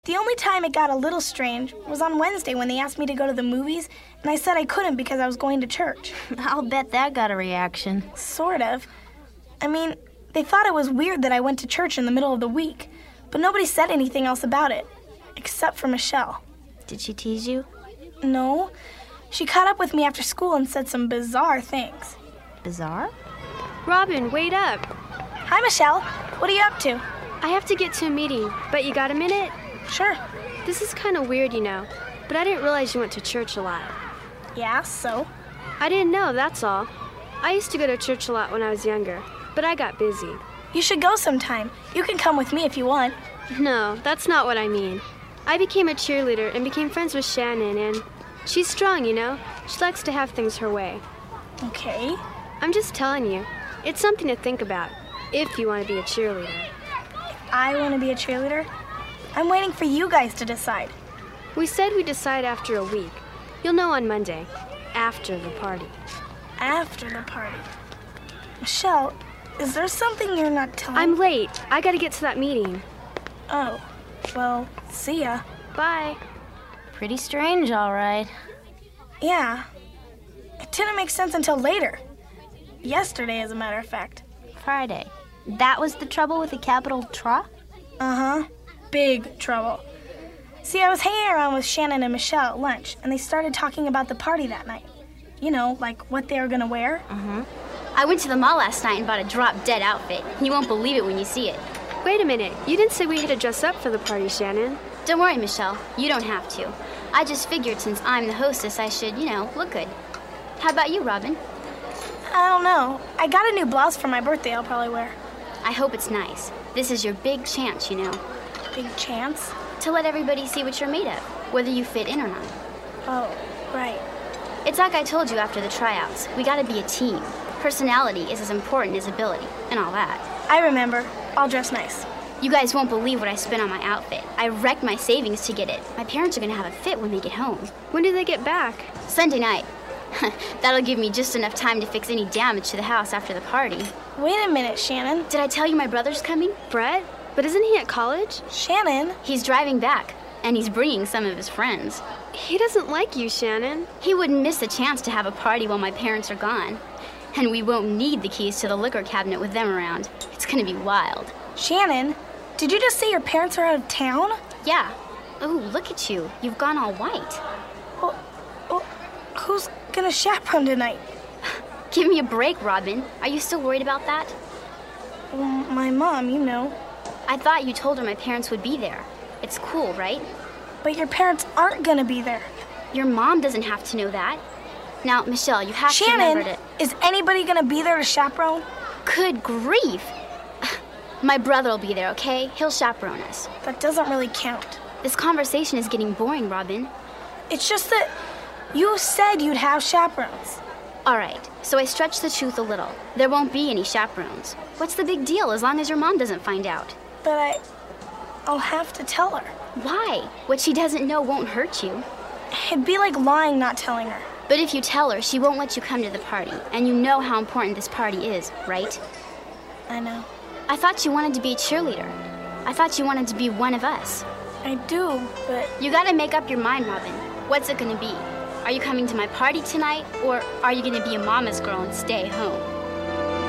The only time it got a little strange was on Wednesday when they asked me to go to the movies, and I said I couldn't because I was going to church. I'll bet that got a reaction. Sort of. I mean, they thought it was weird that I went to church in the middle of the week, but nobody said anything else about it, except for Michelle. Did she tease you? No. She caught up with me after school and said some bizarre things. Bizarre? Robin, wait up. Hi, Michelle. What are you up to? I have to get to a meeting, but you got a minute? Sure. This is kind of weird, you know, but I didn't realize you went to church a lot. Yeah, so? I didn't know, that's all. I used to go to church a lot when I was younger, but I got busy. You should go sometime. You can come with me if you want. No, that's not what I mean. I became a cheerleader and became friends with Shannon, and she's strong, you know. She likes to have things her way. Okay. I'm just telling you, it's something to think about, if you want to be a cheerleader. I want to be a cheerleader? I'm waiting for you guys to decide. We said we'd decide after a week. You'll know on Monday, after the party. After the party. Michelle, is there something you're not telling me? I'm late. I gotta get to that meeting. Oh, well, see ya. Bye. Pretty strange, all right. Yeah. It didn't make sense until later. Yesterday, as a matter of fact. Friday. That was the trouble with the capital Tra? Uh-huh. Big trouble. See, I was hanging around with Shannon and Michelle at lunch, and they started talking about the party that night. You know, like what they were gonna wear. I went to the mall last night and bought a drop-dead outfit. You won't believe it when you see it. Wait a minute. You didn't say we had to dress up for the party, Shannon. Don't worry, Michelle. You don't have to. I just figured since I'm the hostess, I should, look good. How about you, Robin? I don't know. I got a new blouse for my birthday I'll probably wear. I hope it's nice. This is your big chance, Big chance? to let everybody see what you're made of, whether you fit in or not. Oh, right. It's like I told you after the tryouts. We gotta be a team. Personality is as important as ability, and all that. I remember. I'll dress nice. You guys won't believe what I spent on my outfit. I wrecked my savings to get it. My parents are gonna have a fit when they get home. When do they get back? Sunday night. That'll give me just enough time to fix any damage to the house after the party. Wait a minute, Shannon. Did I tell you my brother's coming? Brett? But isn't he at college? Shannon? He's driving back, and he's bringing some of his friends. He doesn't like you, Shannon. He wouldn't miss the chance to have a party while my parents are gone. And we won't need the keys to the liquor cabinet with them around. It's gonna be wild. Shannon, did you just say your parents are out of town? Yeah. Oh, look at you. You've gone all white. Well, who's gonna chaperone tonight? Give me a break, Robin. Are you still worried about that? Well, my mom, you know. I thought you told her my parents would be there. It's cool, right? But your parents aren't gonna be there. Your mom doesn't have to know that. Now, Michelle, you have to remember Shannon, to... is anybody gonna be there to chaperone? Good grief! My brother will be there, okay? He'll chaperone us. That doesn't really count. This conversation is getting boring, Robin. It's just that you said you'd have chaperones. All right, so I stretched the truth a little. There won't be any chaperones. What's the big deal as long as your mom doesn't find out? But I'll have to tell her. Why? What she doesn't know won't hurt you. It'd be like lying not telling her. But if you tell her, she won't let you come to the party. And you know how important this party is, right? I know. I thought you wanted to be a cheerleader. I thought you wanted to be one of us. I do, but... You gotta make up your mind, Robin. What's it gonna be? Are you coming to my party tonight, or are you gonna be a mama's girl and stay home?